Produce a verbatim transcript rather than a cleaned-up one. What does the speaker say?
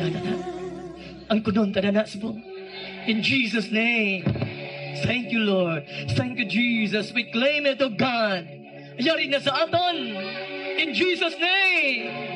Tadana. Ang kunon tadana subong. In Jesus' name. Thank you, Lord. Thank you, Jesus. We claim it, O God. Yari na sa aton. In Jesus' name.